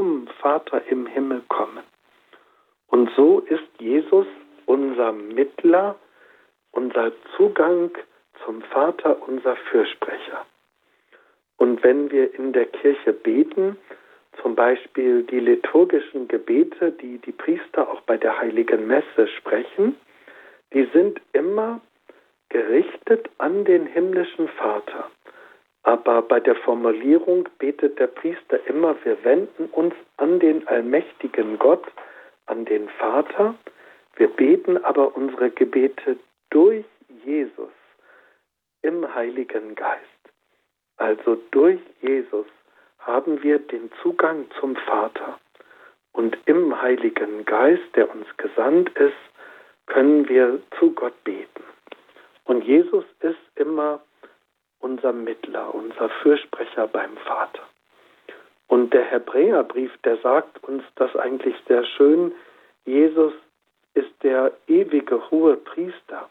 zum Vater im Himmel kommen. Und so ist Jesus unser Mittler, unser Zugang zum Vater, unser Fürsprecher. Und wenn wir in der Kirche beten, zum Beispiel die liturgischen Gebete, die die Priester auch bei der Heiligen Messe sprechen, die sind immer gerichtet an den himmlischen Vater. Aber bei der Formulierung betet der Priester immer, wir wenden uns an den allmächtigen Gott, an den Vater. Wir beten aber unsere Gebete durch Jesus im Heiligen Geist. Also durch Jesus haben wir den Zugang zum Vater. Und im Heiligen Geist, der uns gesandt ist, können wir zu Gott beten. Und Jesus ist immer unser Mittler, unser Fürsprecher beim Vater. Und der Hebräerbrief, der sagt uns das eigentlich sehr schön. Jesus ist der ewige hohe Priester.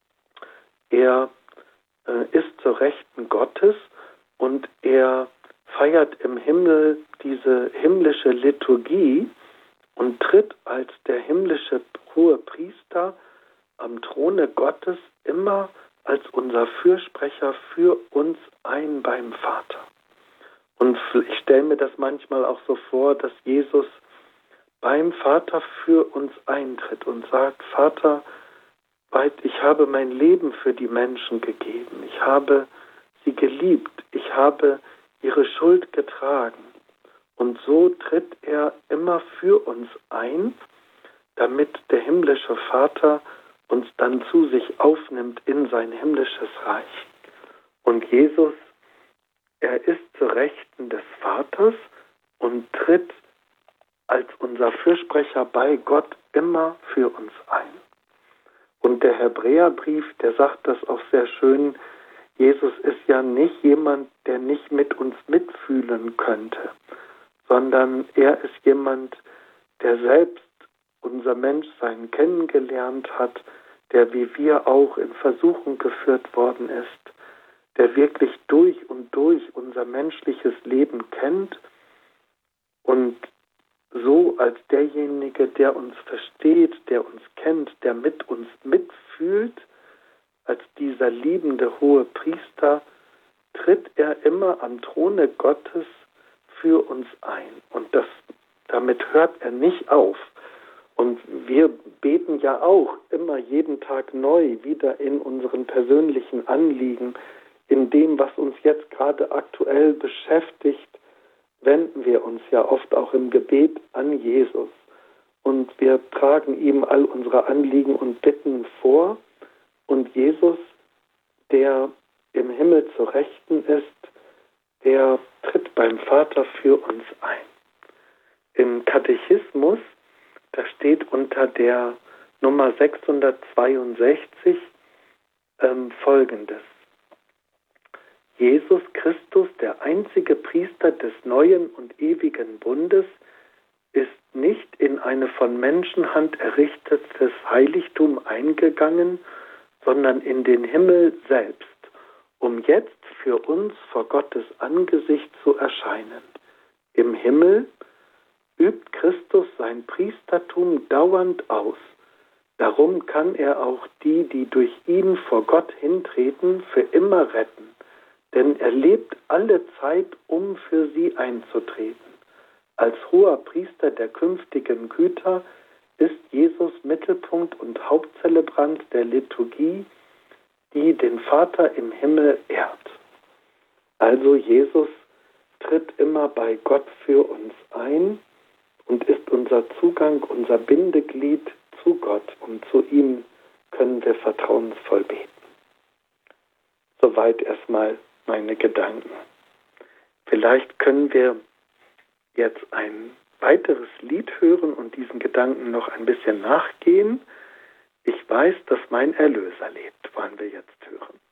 Er ist zur Rechten Gottes und er feiert im Himmel diese himmlische Liturgie und tritt als der himmlische hohe Priester am Throne Gottes immer als unser Fürsprecher für uns ein beim Vater. Und ich stelle mir das manchmal auch so vor, dass Jesus beim Vater für uns eintritt und sagt, Vater, ich habe mein Leben für die Menschen gegeben. Ich habe sie geliebt. Ich habe ihre Schuld getragen. Und so tritt er immer für uns ein, damit der himmlische Vater uns dann zu sich aufnimmt in sein himmlisches Reich. Und Jesus, er ist zur Rechten des Vaters und tritt als unser Fürsprecher bei Gott immer für uns ein. Und der Hebräerbrief, der sagt das auch sehr schön, Jesus ist ja nicht jemand, der nicht mit uns mitfühlen könnte, sondern er ist jemand, der selbst unser Menschsein kennengelernt hat, der wie wir auch in Versuchung geführt worden ist, der wirklich durch und durch unser menschliches Leben kennt und so als derjenige, der uns versteht, der uns kennt, der mit uns mitfühlt, als dieser liebende hohe Priester, tritt er immer am Throne Gottes für uns ein. Und damit hört er nicht auf. Und wir beten ja auch immer jeden Tag neu wieder in unseren persönlichen Anliegen, in dem, was uns jetzt gerade aktuell beschäftigt, wenden wir uns ja oft auch im Gebet an Jesus. Und wir tragen ihm all unsere Anliegen und Bitten vor. Und Jesus, der im Himmel zu Rechten ist, der tritt beim Vater für uns ein. Im Katechismus, da steht unter der Nummer 662 Folgendes. Jesus Christus, der einzige Priester des neuen und ewigen Bundes, ist nicht in eine von Menschenhand errichtetes Heiligtum eingegangen, sondern in den Himmel selbst, um jetzt für uns vor Gottes Angesicht zu erscheinen. Im Himmel übt Christus sein Priestertum dauernd aus. Darum kann er auch die, die durch ihn vor Gott hintreten, für immer retten. Denn er lebt alle Zeit, um für sie einzutreten. Als hoher Priester der künftigen Güter ist Jesus Mittelpunkt und Hauptzelebrant der Liturgie, die den Vater im Himmel ehrt. Also Jesus tritt immer bei Gott für uns ein und ist unser Zugang, unser Bindeglied zu Gott. Und zu ihm können wir vertrauensvoll beten. Soweit erstmal meine Gedanken. Vielleicht können wir jetzt ein weiteres Lied hören und diesen Gedanken noch ein bisschen nachgehen. Ich weiß, dass mein Erlöser lebt, wollen wir jetzt hören.